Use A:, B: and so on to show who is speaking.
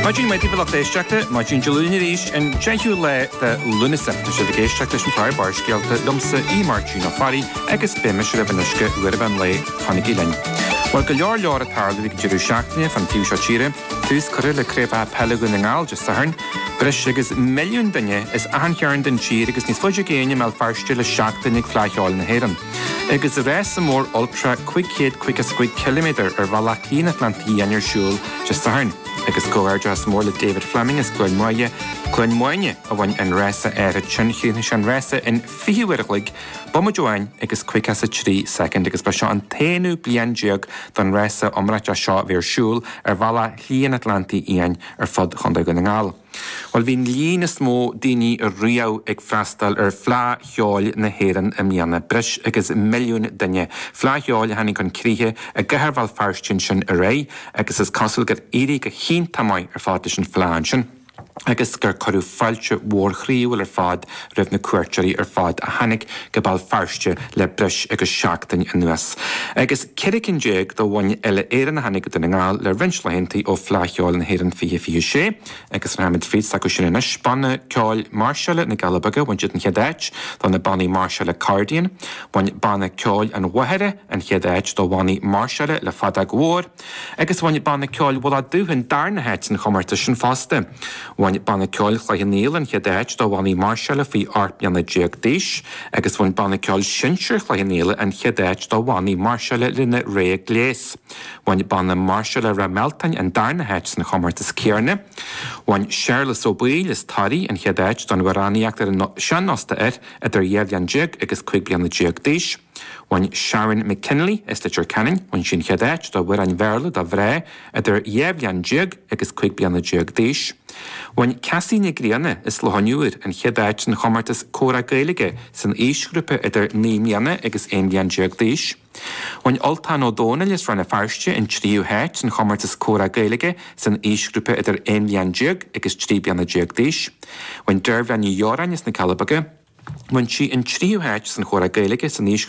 A: Maidin mai tíbal éisteachta, maidin deúine ríis an deithú le de lunasemta sé bhgéisteachta sin fear barscealta domsa Martin ó farí agus béime se rabanusca uirban le fannig lein. Wel go leor a tarla ag deireadh seachtaine fan tíú seo tíre, tús chuir le créibh pelagun an gáil just saharn, breis agus milliún duine is ahanchearn den tír agus níos fuide géine meall farste le seachtaine ag fleithheáil na héireann. Agus a rés sa mór ultra 5 kilometer ar bhla clean Atlantaí an siúil just saharn. Agus cóir just mór le David Fleming is Cluin Moine a bhain an résa a tsinchúne an résa in fihiúiriglig Bama Joáin agus 3 second agus ba seo an téanú blian diog don résa omraite seo bhíar siúil ar bhla clean Atlantaí íon ar fod chunda go na ngáil. Wel bhín líon is mó daoine a riamh ag freastal ar fleithheáil na héireann a mianna breis agus milliún duine. Fleithheáil hanig chun críthe a gcathair bhil farstin sin a ré agus is cosúil gur éirí go chin tamáid ar fád sin fleáin sin. Agus gur choú fáilte mhór chríomhil ar fád raibh na cuairteirí ar fád a hanig go ball farste le breis agus seachtain an nuas. Agus ciricin déag do bhain eile éan na hanig den ngáil le rinslehéntaí ó fleithheáil na héireann fiche sé, agus an haid fríd sa go sin na spanna ceáil Marshall na Galabaga bhain jiad an cheadéit don na bannaí Marshall Cardian, bhain banna ceáil an waheire an cheadéit do bhainnaí Marshall le fad a ghuair, agus bhain banna ceáil bhil a dúhann darna heit an chomarta sin fásta. Bhain banna ceáil chluicheaníil an cheadéit do bhainnaí Marshall faoi arpianna déag díis, agus bhain banna ceáil sinseir chluicheaníil an cheadéit do bhainnaí Marshall lena ré gléas. Bhain banna Marshall ra meltain an darna heit na chomartas céarna. Bhain Charles O'Boyle is tarí an cheadéit don bharaníocht ar sean nosta idir dhéag déag agus 5 bliana déag díis. Bhain Sharon McKinley is litir Canning, bhain sin cheadéit do bhuiir an bhéarla do bhré idir dhéag déag agus 5 bliana déag díis. Bhain Cassie na Grianna is lohanúir an cheadéit na chomartas córa Gaeilge san éisgrúpa idir 9 bliana agus 1 bliana déag díis. Bhain Oltán O'Donnell is ranna farste in tríú heit an chomartas córa Gaeilge san éisgrúpa idir 1 bliana déag agus 3 bliana déag díis. Bhain Dervla New York is na Calabaga, bhain si in tríú heit san chóra Gaeilge san